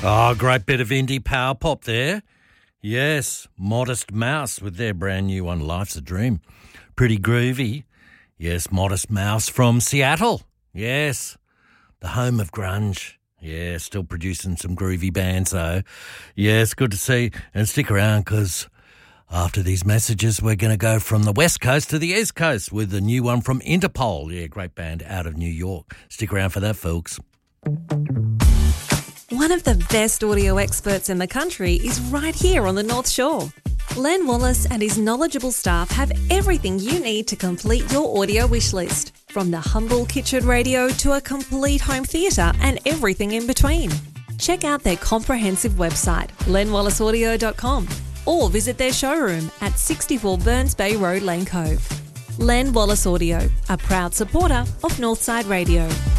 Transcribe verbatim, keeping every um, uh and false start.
Oh, great bit of indie power pop there. Yes, Modest Mouse with their brand new one, Life's a Dream. Pretty groovy. Yes, Modest Mouse from Seattle. Yes, the home of grunge. Yeah, still producing some groovy bands though. Yes, good to see. And stick around because after these messages, we're going to go from the West Coast to the East Coast with the new one from Interpol. Yeah, great band out of New York. Stick around for that, folks. One of the best audio experts in the country is right here on the North Shore. Len Wallace and his knowledgeable staff have everything you need to complete your audio wish list, from the humble kitchen radio to a complete home theatre and everything in between. Check out their comprehensive website, len wallace audio dot com, or visit their showroom at sixty-four Burns Bay Road, Lane Cove. Len Wallace Audio, a proud supporter of Northside Radio.